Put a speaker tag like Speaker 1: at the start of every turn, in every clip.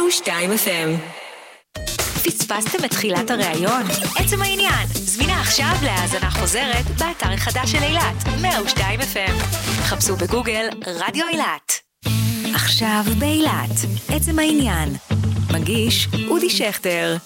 Speaker 1: 102 FM. פספסתם את תחילת הראיון? עצם העניין. זמינה עכשיו להאזנה חוזרת באתר החדש של אילת, 102 FM. חפשו בגוגל רדיו אילת. עכשיו באילת. עצם העניין. מגיש אודי שכטר.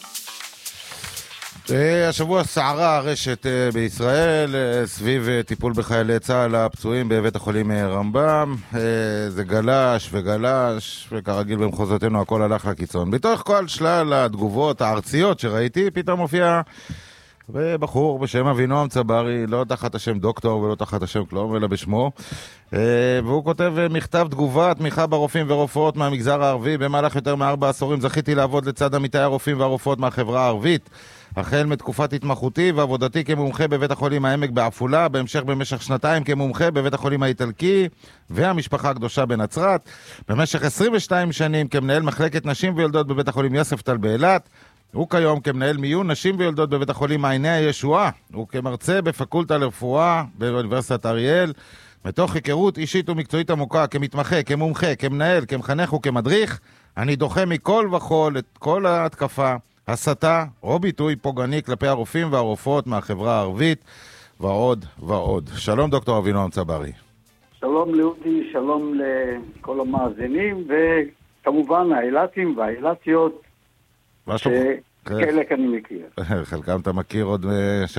Speaker 2: השבוע סערה הרשת בישראל סביב טיפול בחיילי צה"ל הפצועים בבית החולים רמב"ם. זה גלש וגלש, וכרגיל במחוזותינו הכל הלך לקיצון. בתוך כל שלל התגובות הארציות שראיתי, פתאום מופיע בחור בשם אבינועם צברי, לא תחת השם דוקטור ולא תחת השם כלום, אלא בשמו. והוא כותב מכתב תגובה, תמיכה ברופאים ורופאות מהמגזר הערבי. במהלך יותר מ4 עשורים זכיתי לעבוד לצד עמיתי הרופאים והרופאות מהחברה הערבית. החל מתקופת התמחותי ועבודתי כמומחה בבית החולים העמק בעפולה, בהמשך במשך 2 כמומחה בבית החולים האיטלקי והמשפחה הקדושה בנצרת, במשך 22 שנים כמנהל מחלקת נשים ויולדות בבית החולים יוספטל באילת, הוא כיום כמנהל מיון נשים ויולדות בבית החולים מעייני הישועה, הוא כמרצה בפקולטה לרפואה באוניברסיטת אריאל, מתוך היכרות אישית ומקצועית עמוקה, כמתמחה, כמומחה, כמנהל, כמחנך וכמדריך, אני דוחה מכל וכל את כל ההתקפה, הסתה או ביטוי פוגעני כלפי הרופאים והרופאות מהחברה הערבית, ועוד ועוד. שלום דוקטור אבינועם צברי.
Speaker 3: שלום לאודי, שלום לכל המאזינים, וכמובן האילתים והאילתיות, שחלק אני מכיר.
Speaker 2: חלקם אתה מכיר עוד